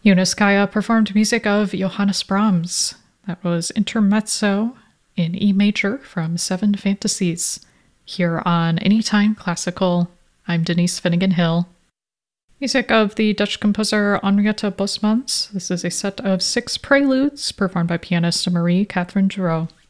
Yuniskaya performed music of Johannes Brahms. That was Intermezzo in E major from Seven Fantasies. Here on Anytime Classical, I'm Denise Finnegan Hill. Music of the Dutch composer Henriette Bosmans. This is a set of 6 preludes performed by pianist Marie Catherine Giraud.